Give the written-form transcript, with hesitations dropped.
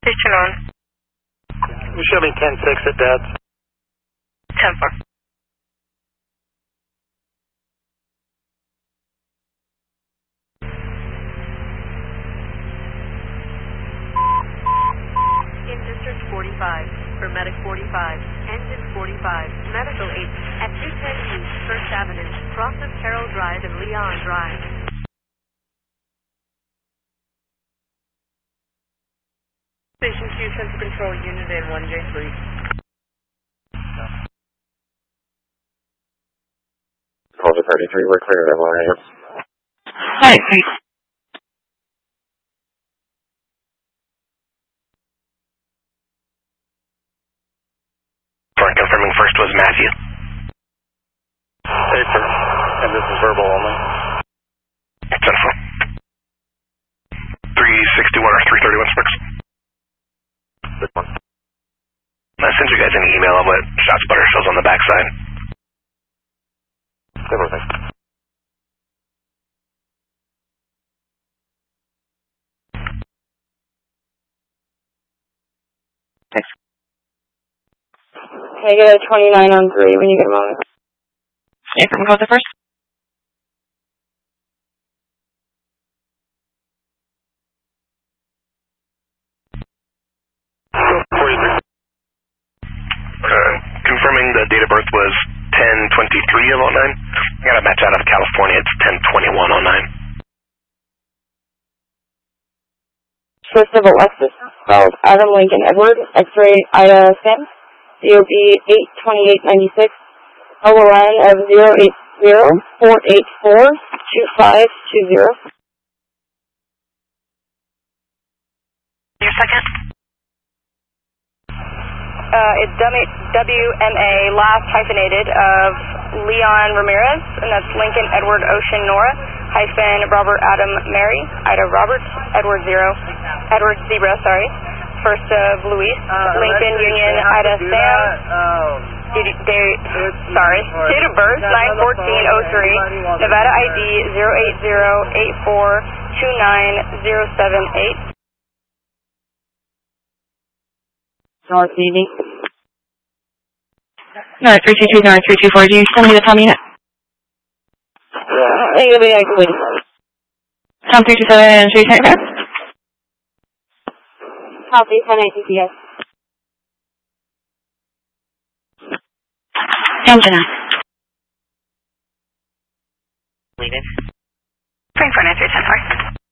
Station on. You show me 10-6 at Dad's. 10-4. In District 45, for Medic 45, Engine 45, Medical 8, at 210 East 1st Avenue, crosses Carroll Drive and Leon Drive. Station 2, Central Control Unit in 1J3. Call to 33, we're clear of LRAM. Hi. Confirming first was Matthew. Hey, sir. And this is verbal only. 10-4. 361 or 331 Spicks. Good one. I sent you guys an email on what ShotSpotter shows on the backside. Everything. Thanks. Can I get a 29 on 3 when you get a moment? Yeah, can we go with the first? Confirming the date of birth was 10/23 of 09. I got a match out of California. It's 10/21/09. First of Alexis, spelled Adam Lincoln Edward, X-ray Ida Sam, COB 82896, LON of 080-484-2520. Your second? It's WMA, last hyphenated, of Leon Ramirez, and that's Lincoln Edward Ocean Nora, hyphen Robert Adam Mary, Ida Robert, Edward Zebra, sorry, first of Luis, Lincoln Union, Ida Sam, date of birth 9/14/03, Nevada ID 080-8429-078. North Navy. No, 322, no, 324. Do you send me the time unit? I think it'll be like a week. Tom 327, 375. Copy, 10 TPS. Engine on. Leaving. Frankfurt, 9-3, 10-4.